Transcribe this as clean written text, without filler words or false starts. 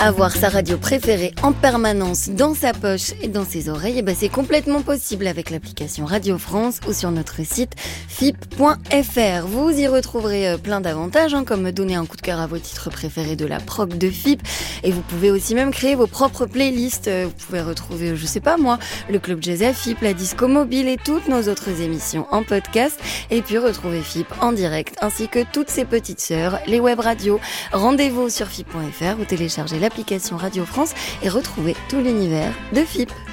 Avoir sa radio préférée en permanence dans sa poche et dans ses oreilles, c'est complètement possible avec l'application Radio France ou sur notre site FIP.fr. Vous y retrouverez plein d'avantages, comme donner un coup de cœur à vos titres préférés de la prog de FIP. Et vous pouvez aussi même créer vos propres playlists. Vous pouvez retrouver, le Club Jazz à FIP, la Disco Mobile et toutes nos autres émissions en podcast. Et puis retrouver FIP en direct, ainsi que toutes ses petites sœurs, les web radios. Rendez-vous sur FIP.fr ou téléchargez l'application Radio France et retrouvez tout l'univers de FIP.